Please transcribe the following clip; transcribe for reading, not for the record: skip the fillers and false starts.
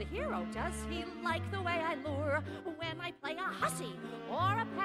the hero, does he like the way I lure when I play a hussy or a